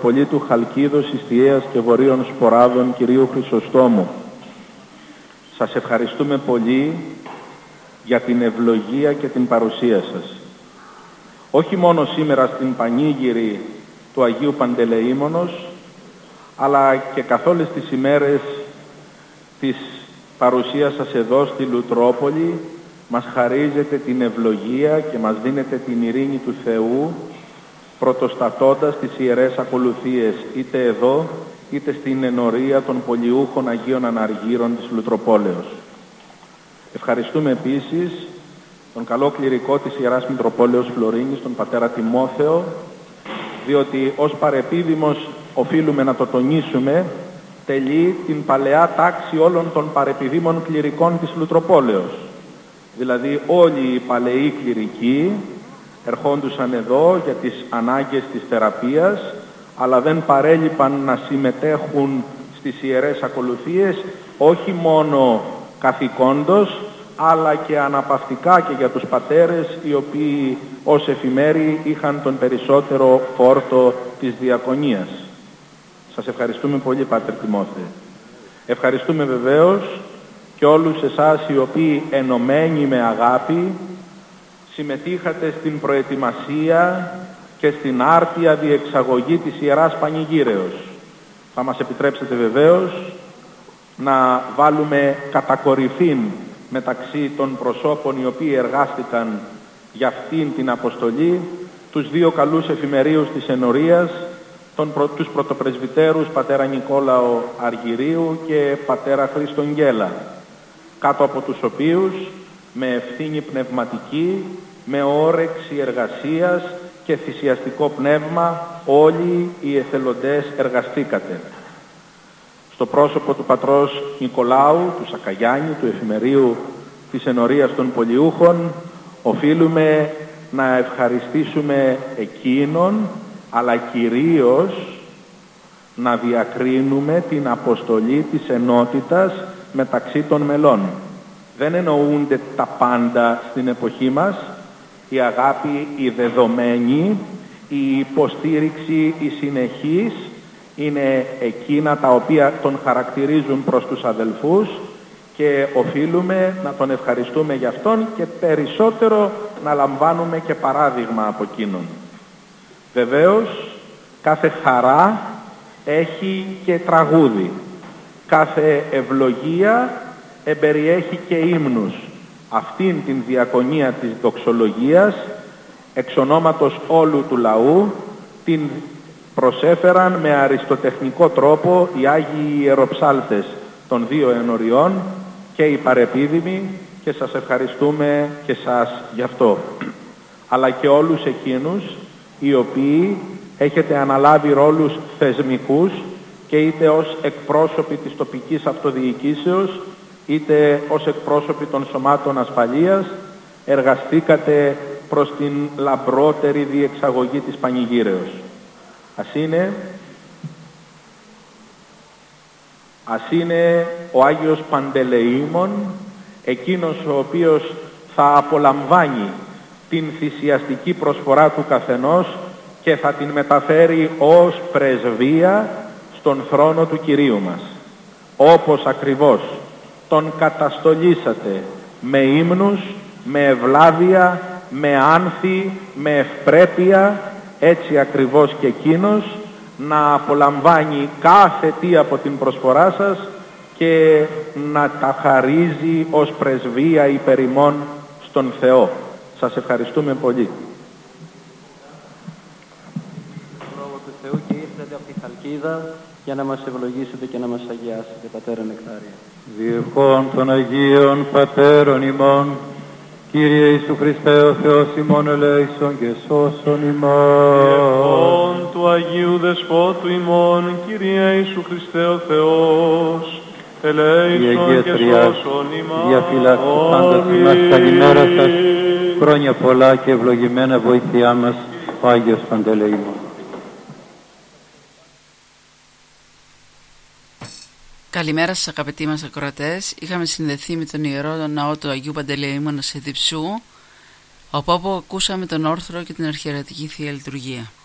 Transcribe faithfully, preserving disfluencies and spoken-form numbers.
Μητροπολίτου Χαλκίδος, Ιστιαίας και Βορείων Σποράδων κυρίου Χρυσοστόμου. Σας ευχαριστούμε πολύ για την ευλογία και την παρουσία σας. Όχι μόνο σήμερα στην πανήγυρη του Αγίου Παντελεήμονος, αλλά και καθ' όλες τις ημέρες της παρουσίας σας εδώ στη Λουτρόπολη, μας χαρίζετε την ευλογία και μας δίνετε την ειρήνη του Θεού, πρωτοστατώντας τις Ιερές Ακολουθίες, είτε εδώ, είτε στην ενορία των πολιούχων Αγίων Αναργύρων της Λουτροπόλεως. Ευχαριστούμε επίσης τον καλό κληρικό της Ιεράς Μητροπόλεως Φλωρίνης, τον πατέρα Τιμόθεο, διότι ως παρεπίδημος οφείλουμε να το τονίσουμε, τελεί την παλαιά τάξη όλων των παρεπιδήμων κληρικών της Λουτροπόλεως. Δηλαδή όλοι οι παλαιοί κληρικοί ερχόντουσαν εδώ για τις ανάγκες της θεραπείας, αλλά δεν παρέλειπαν να συμμετέχουν στις Ιερές Ακολουθίες, όχι μόνο καθηκόντως, αλλά και αναπαυτικά και για τους πατέρες, οι οποίοι ως εφημέροι είχαν τον περισσότερο φόρτο της διακονίας. Σας ευχαριστούμε πολύ, Πάτερ Τιμόθε. Ευχαριστούμε βεβαίως και όλους εσάς οι οποίοι ενωμένοι με αγάπη συμμετείχατε στην προετοιμασία και στην άρτια διεξαγωγή της Ιεράς Πανηγύρεως. Θα μας επιτρέψετε βεβαίως να βάλουμε κατακορυφήν μεταξύ των προσώπων οι οποίοι εργάστηκαν για αυτήν την αποστολή τους δύο καλούς εφημερίους της ενορίας, τον, προ, τους πρωτοπρεσβυτέρους πατέρα Νικόλαο Αργυρίου και πατέρα Χρήστον Γκέλα, κάτω από τους οποίους με ευθύνη πνευματική, με όρεξη εργασίας και θυσιαστικό πνεύμα όλοι οι εθελοντές εργαστήκατε. Στο πρόσωπο του πατρός Νικολάου, του Σακαγιάννη, του εφημερίου της ενορίας των πολιούχων, οφείλουμε να ευχαριστήσουμε εκείνον, αλλά κυρίως να διακρίνουμε την αποστολή της ενότητας μεταξύ των μελών. Δεν εννοούνται τα πάντα στην εποχή μας, η αγάπη, η δεδομένη, η υποστήριξη, η συνεχής, είναι εκείνα τα οποία τον χαρακτηρίζουν προς τους αδελφούς και οφείλουμε να τον ευχαριστούμε για αυτόν και περισσότερο να λαμβάνουμε και παράδειγμα από εκείνον. Βεβαίως, κάθε χαρά έχει και τραγούδι. Κάθε ευλογία εμπεριέχει και ύμνους. Αυτήν την διακονία της δοξολογίας, εξ ονόματος όλου του λαού, την προσέφεραν με αριστοτεχνικό τρόπο οι Άγιοι Ιεροψάλτες των δύο ενωριών και οι παρεπίδημοι, και σας ευχαριστούμε και σας γι' αυτό. Αλλά και όλους εκείνους οι οποίοι έχετε αναλάβει ρόλους θεσμικούς και είτε ως εκπρόσωποι της τοπικής αυτοδιοικήσεως είτε ως εκπρόσωποι των σωμάτων ασφαλείας εργαστήκατε προς την λαμπρότερη διεξαγωγή της πανηγύρεως. Ας είναι, ας είναι ο Άγιος Παντελεήμων εκείνος ο οποίος θα απολαμβάνει την θυσιαστική προσφορά του καθενός και θα την μεταφέρει ως πρεσβεία στον θρόνο του Κυρίου μας. Όπως ακριβώς τον καταστολίσατε με ύμνους, με ευλάβεια, με άνθη, με ευπρέπεια, έτσι ακριβώς και εκείνος να απολαμβάνει κάθε τι από την προσφορά σας και να τα χαρίζει ως πρεσβεία υπερ ημών στον Θεό. Σας ευχαριστούμε πολύ. Λόγω του Θεού και ήρθατε από τη Χαλκίδα για να μας ευλογήσετε και να μας αγιάσετε, Πατέρα Νεκτάρια. Διευχών των Αγίων Πατέρων ημών, Κύριε Ιησού Χριστέ ο Θεός ημών ελέησον και σώσον ημών. Διευχών του Αγίου Δεσπότου ημών, Κύριε Ιησού Χριστέ ο Θεός, ελέησον και σώσον ημών. Διαφυλάξτε πάντα μας, καλημέρα σας, χρόνια πολλά και ευλογημένα βοήθειά μας, ο Άγιος Παντελεήμων. Καλημέρα σας αγαπητοί μας ακροατές. Είχαμε συνδεθεί με τον Ιερό Ναό του Αγίου Παντελεήμωνα σε Διψού, από όπου ακούσαμε τον όρθρο και την αρχιερατική Θεία Λειτουργία.